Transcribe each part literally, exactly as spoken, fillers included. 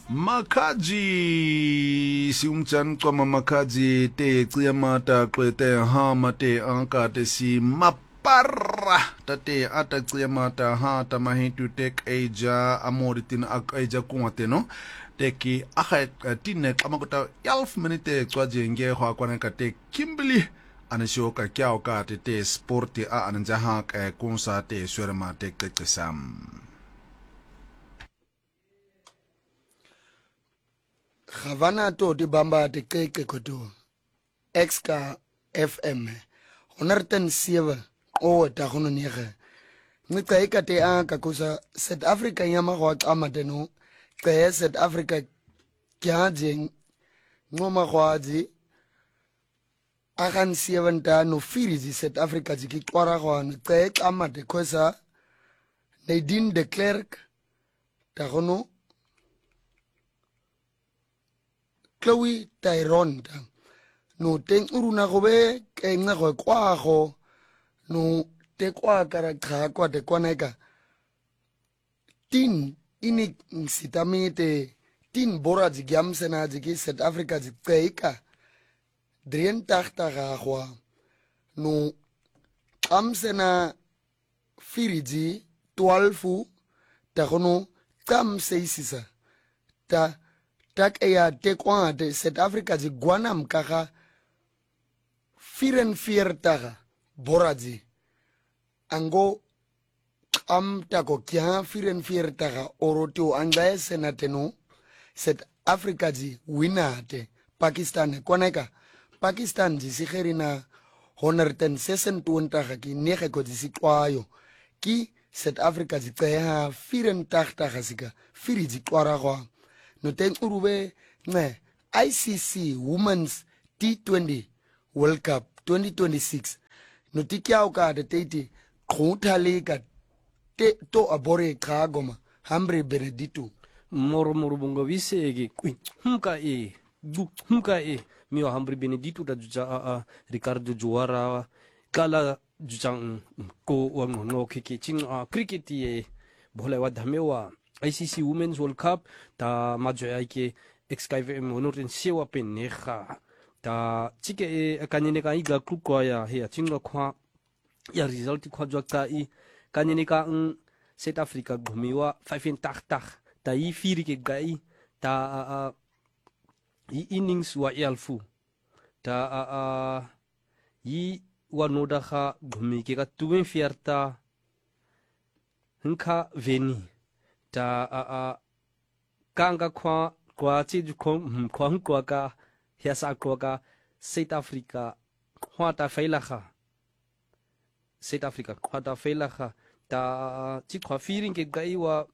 Makaji siungchan kama makaji te tsiyamata kwete hama te angkate si mapara tate ata tsiyamata ha tamahitu tek eja amoritin ak eja kuateno teki akha tinne kamakota elf minute kwaje nge ho kwana kate Kimberly anishoka kyao ka te te sporti a anjaha ka kunsa te swerma te te sam Havana to di bamba de keke koto exka F M honderd seven o ta gono nege nika ika te a kakusa South Africa yama go amadeno ke South Africa kyaje ngoma gwaji agan seven ta no firizi South Africa jiki twara gwana ke amade kosa Nadine de Klerk ta gono Chloe Tyrone no teng uruna gobe ke nga go kwa go no te kwa kara kha kwa te kwaneka tin ini sitamite tin bora jigyam sena jigi South Africa jikeika drieëntachtig ga go no amsena firiji twaalf ta gono kam seisisa ta tak eya te kwa te South Africa ji gwanam kaka vierenveertig boraji ango am tako kya vierenveertig oroto anglae senateno South Africa ji winate Pakistan koneka Pakistan ji sigerina honderd sesentwintig ki nege ko ji sikwayo ki South Africa ji kaya vierentachtig sika firiji kwara no ten urube ne I C C Women's T twenty World Cup twenty twenty-six no tikiao ka de tete khotale ka te to abore ka goma Humphrey Benedicto moro moro bongo visegi kui humka e du humka e mio Humphrey Benedicto da juja a Ricardo Juara kala jujang ko wang no kiki chin a cricket e bola wa dhamewa I C C Women's World Cup ta majo ai ke X-K M honorin sewa penega ta chike e kanine ka iga kluko ya he chinga kwa ya result kwa jwa i kanine ka South Africa gumiwa vyfentig ta i firi ke gai ta i innings wa elfu ta i wa nodaga gumi ke ka tweeënveertig nka veni ta a a kanga kwa kwa chi kon kwa kwa ka hiasa kwa ka South Africa kwa ta veilige South Africa kwa ta veilige ta chi kwa feeling ke gaiwa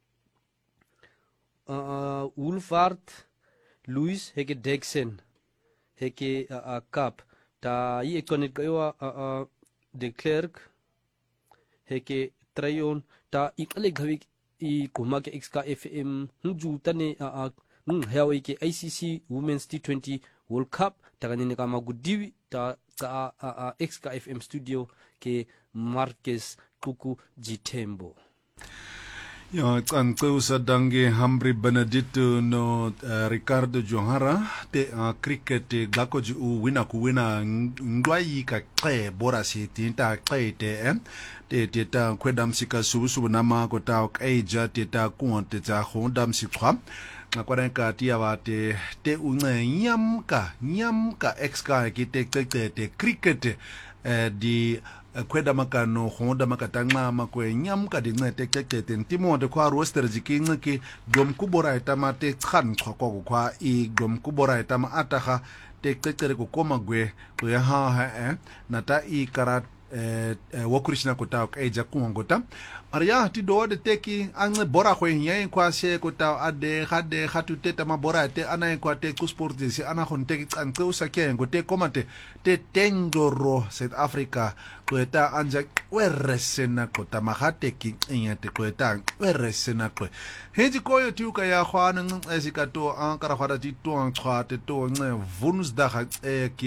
uh Wolfhard Louis heke Dixon heke a Cup ta i ekonet gaiwa uh de Klerk heke Trayon ta ikale gawi i kuma ke X K F M nju tane a ng hewe ke I C C Women's T twenty World Cup takanine kama gudiwi ta ka a X K F M studio ke Marcus Kuku Jitembo ya tsantseusa dange Humphrey Benedicto no uh, Ricardo Johara te uh, cricket glako ji u wina ku wina ngwayi ka xe bora si tinta xe te eh te te ta kwedam sika subu subu nama ko ta eja te ta kuonte ta hondam sikwa ngakwana ka tia wa te te unge nyamka nyamka exka ki te te te cricket eh, di kweda makano honda makatanga makwe nyamka di ngete tete timo de kwa roster jikinga ki dom kubora etama te khan khoko kwa i dom kubora etama ataha te tete ko koma gwe ko ya ha ha nata i karat eh wakurishna ko ta e jaku ngota arya ti do de teki ange bora ko yen kwa se ko ta ade hade hatu teta mabora te ana ko te ku sport si ana hon te tsanke usake ngo te komate te tengoro South Africa ko ta anja weresena ko ta mahate ki enyate ko ta weresena ko heji ko yo tuka ya khwana esikato an kara khara ti to an khate to nge vunsdag e ki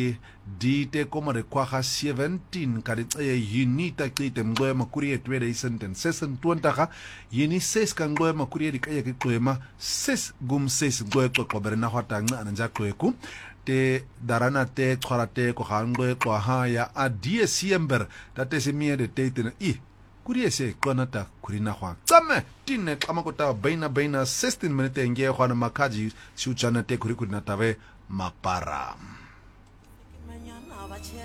di te komare kwaga seventeen ka di tsaye yini ta kite mgoe makuri e twede isenten sesen tuantaga yini ses ka mgoe makuri e di kaya ki kwema ses gum ses mgoe kwa kwa berena hwata nga ananja kweku te darana te tshwara te ko ga mgoe kwa ha ya a die siember ta te se mie de te tena i kuri e se konata kuri na hwa tsame tine kama kota baina baina sixteen minute nge hwana makaji siuchana te kuri kuri na tawe mapara. Mañana va a